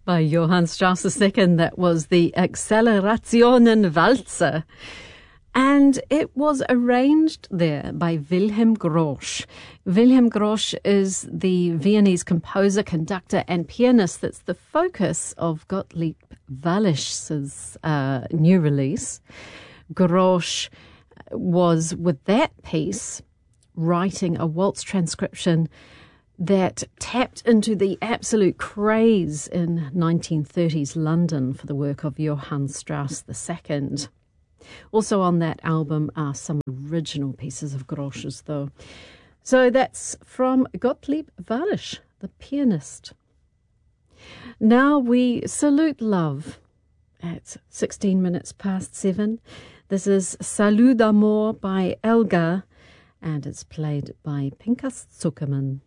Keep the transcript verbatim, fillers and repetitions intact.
by Johann Strauss the Second. That was the Accelerationen Walzer. And it was arranged there by Wilhelm Grosch. Wilhelm Grosch is the Viennese composer, conductor, and pianist that's the focus of Gottlieb Wallisch's uh, new release. Grosch was, with that piece, writing a waltz transcription that tapped into the absolute craze in nineteen thirties London for the work of Johann Strauss the Second. Also on that album are some original pieces of Grosch's, though. So that's from Gottlieb Wallisch, the pianist. Now we salute love at sixteen minutes past seven. This is Salut d'amour by Elgar, and it's played by Pinkas Zukerman.